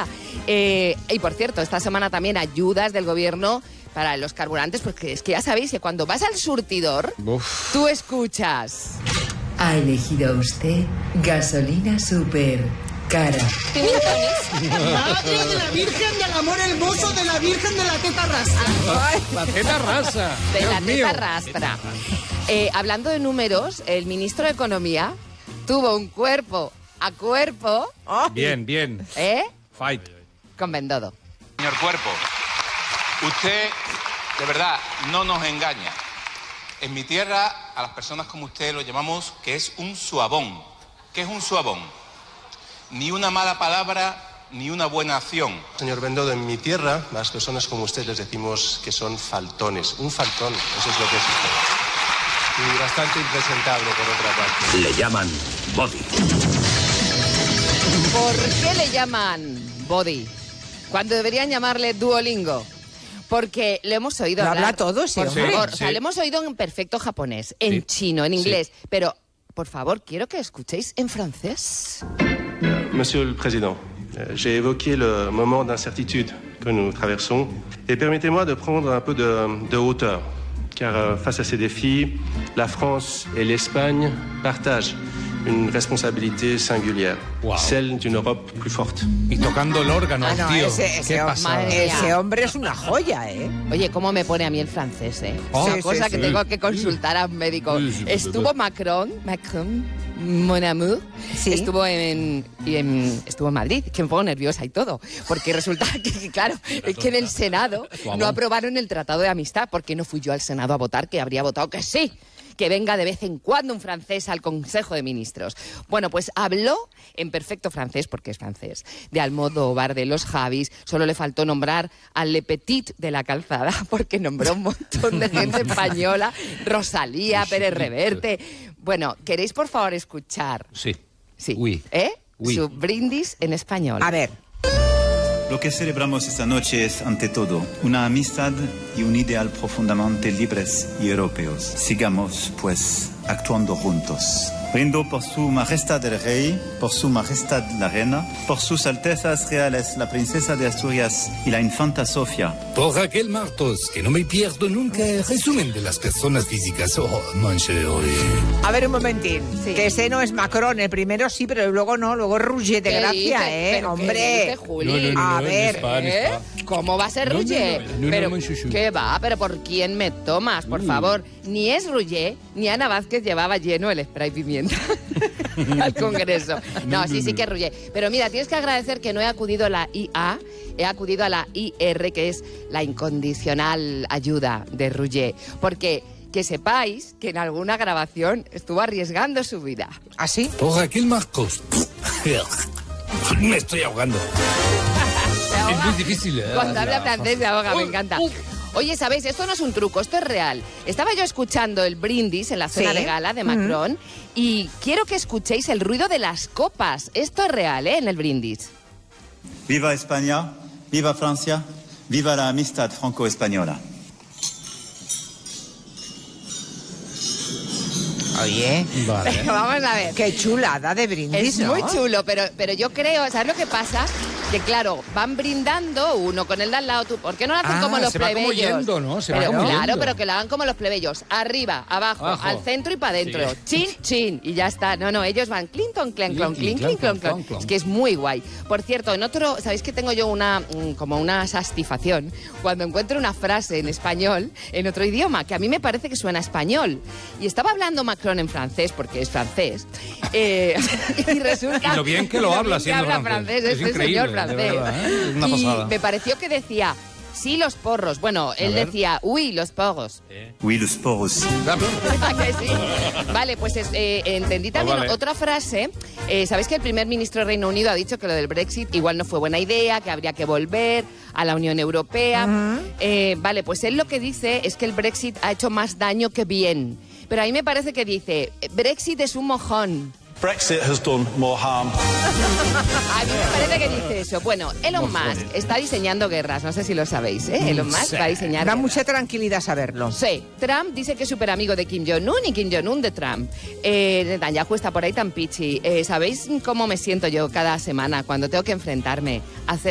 nada. Y por cierto, esta semana también ayudas del gobierno para los carburantes, porque es que ya sabéis que cuando vas al surtidor, tú escuchas... Ha elegido usted gasolina super cara. ¡Madre de la Virgen del Amor Hermoso, de la Virgen de la Teta Rastra! La teta rasa. De Dios la mío. teta rastra. Hablando de números, el ministro de Economía tuvo un cuerpo a cuerpo... Bien, bien. Fight. Con Bendodo. Señor Cuerpo, usted de verdad no nos engaña. En mi tierra a las personas como usted lo llamamos que es un suabón. ¿Qué es un suabón? Ni una mala palabra, ni una buena acción. Señor Bendodo, en mi tierra, las personas como usted les decimos que son faltones. Un faltón, eso es lo que es usted. Y bastante impresentable, por otra parte. Le llaman Body. ¿Por qué le llaman Body? Cuando deberían llamarle Duolingo. Porque lo hemos oído hablar... habla todo ese por hombre. favor. Sí, O sea, sí. lo hemos oído en perfecto japonés, en chino, en inglés. Pero, por favor, quiero que escuchéis en francés. Monsieur le Président, j'ai évoqué le moment d'incertitude que nous traversons et permettez-moi de prendre un peu de hauteur, car face à ces défis, la France et l'Espagne partagent une responsabilité singulière, Wow. celle d'une Europe plus forte. Y tocando el órgano, Ah, no, tío. ese Qué pasada. madre mía. Ese hombre es una joya, ¿eh? Oye, ¿cómo me pone a mí el francés, Oh. Una Sí, cosa sí, que sí. tengo que consultar a un médico. Sí, sí, Estuvo Macron, mon amour, Sí. estuvo estuvo en Madrid, que me pongo nerviosa y todo, porque resulta que, claro, es que en el Senado no aprobaron el Tratado de Amistad, porque no fui yo al Senado a votar, que habría votado que sí, que venga de vez en cuando un francés al Consejo de Ministros. Bueno, pues habló en perfecto francés, porque es francés, de Almodóvar, de los Javis. Solo le faltó nombrar al Le Petit de la Calzada, porque nombró un montón de gente española, Rosalía, Pérez Reverte. Bueno, ¿queréis por favor escuchar? Sí. Sí. Oui. Oui. Su brindis en español. A ver. Lo que celebramos esta noche es, ante todo, una amistad y un ideal profundamente libres y europeos. Sigamos, pues, actuando juntos. Brindo por su majestad el rey, por su majestad la reina, por sus altezas reales la princesa de Asturias y la infanta Sofía. Por Raquel Martos, que no me pierdo nunca el resumen de las personas físicas. Oh, manche, A ver, un momentín. Sí. Que ese no es Macron. El primero sí, pero luego no. Luego es Rouget de ¿Qué Gracia, dice? ¿Pero qué Hombre. dice, Juli? A ver. ¿Cómo va a ser No, Rouget? no, Pero, mon chouchou. ¿qué va? ¿Pero por quién me tomas? Por favor. Ni es Rouget, ni Ana Vázquez llevaba lleno el spray pimienta al Congreso. No, sí que es Rouget. Pero mira, tienes que agradecer que no he acudido a la IA, he acudido a la IR, que es la incondicional ayuda de Rouget. Porque que sepáis que en alguna grabación estuvo arriesgando su vida. ¿Ah, sí? Por Raquel Martos. Me estoy ahogando. Es muy difícil. Cuando habla francés se ahoga, me encanta. Oye, ¿sabéis? Esto no es un truco, esto es real. Estaba yo escuchando el brindis en la cena Sí. de gala de Macron y quiero que escuchéis el ruido de las copas. Esto es real, ¿eh? En el brindis. Viva España, viva Francia, viva la amistad franco-española. Oye. Vale. Vamos a ver. Qué chulada de brindis, Es ¿no? muy chulo, pero yo creo, ¿sabes lo que pasa? Que claro, van brindando uno con el de al lado. ¿Por qué no lo hacen como los se va como plebeyos? yendo, ¿no? Se va Pero como claro, yendo. pero que lo hagan como los plebeyos. Arriba, abajo, Abajo. al centro y para adentro. Sí. Chin, chin. Y ya está. No, ellos van clinton, clon, clon, Clink, clink, clon, clon, clon, clon. clon. Es que es muy guay. Por cierto, en otro, ¿sabéis que tengo yo como una satisfacción cuando encuentro una frase en español en otro idioma que a mí me parece que suena a español? Y estaba hablando Macron en francés, porque es francés. Y resulta... Y lo bien que lo habla bien que siendo habla francés, Es este increíble, señor de francés. verdad, ¿eh? Es una Y pasada. me pareció que decía, sí, los porros. Bueno, él ver. decía, uy, los porros. Oui, los poros. ¿A que sí? Vale, pues entendí también vale. otra frase. Sabéis que el primer ministro de Reino Unido ha dicho que lo del Brexit igual no fue buena idea, que habría que volver a la Unión Europea. Vale, pues él lo que dice es que el Brexit ha hecho más daño que bien. Pero a mí me parece que dice, Brexit es un mojón. Brexit has done more harm. A mí me parece que dice eso. Bueno, Elon Musk está diseñando guerras, no sé si lo sabéis, ¿eh? Elon Musk va a diseñar Da guerras. mucha tranquilidad saberlo. Sí, Trump dice que es súper amigo de Kim Jong-un y Kim Jong-un de Trump. Netanyahu está por ahí tan pichi. ¿Sabéis cómo me siento yo cada semana cuando tengo que enfrentarme a hacer